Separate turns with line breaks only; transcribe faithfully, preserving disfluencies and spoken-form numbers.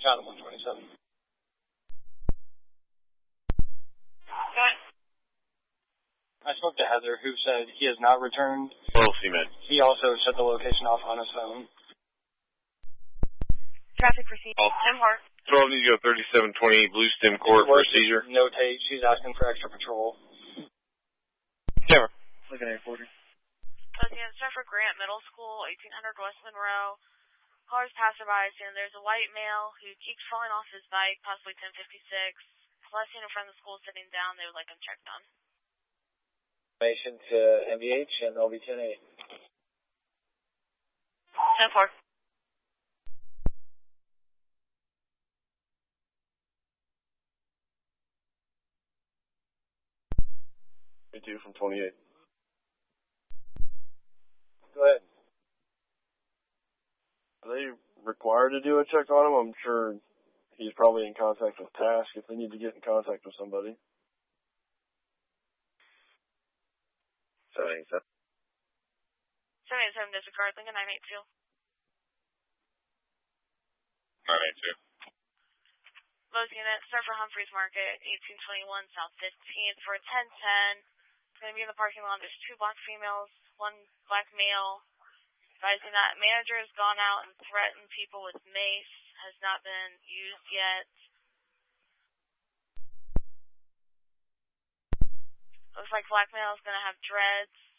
John one twenty-seven.
What?
I spoke to Heather, who said he has not returned.
Well, C-Med.
He also shut the location off on his phone.
Traffic receipt.
Oh.
ten four.
twelve needs to go thirty-seven twenty Blue Stem Court for a seizure.
Notate, she's asking for extra patrol.
Camera.
Looking at forty.
Lieutenant Stratford Grant Middle School, eighteen hundred West Monroe. Cars passerby, and there's a white male who keeps falling off his bike, possibly ten fifty-six. Last seen in front of the school sitting down, they would like him checked on.
Information to M B H and L B ten eight.
ten four.
two from twenty-eight.
Go ahead.
Are they required to do a check on him? I'm sure he's probably in contact with Task if they need to get in contact with somebody. seventy-seven.
seventy-seven disregard, Lincoln nine eight two.
nine eight two.
Lowe's unit, Stratford Humphreys Market, eighteen twenty-one South fifteenth for a ten ten. It's going to be in the parking lot. There's two black females, one black male. Advising that manager has gone out and threatened people with mace. Has not been used yet. Looks like black male is going to have dreads.